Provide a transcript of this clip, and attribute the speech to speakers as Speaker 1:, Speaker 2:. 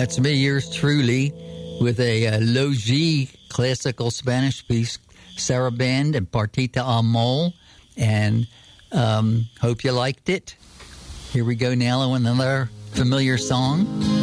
Speaker 1: That's me, yours truly, with a low G classical Spanish piece, Saraband and Partita Amol, and hope you liked it. Here we go now with another familiar song.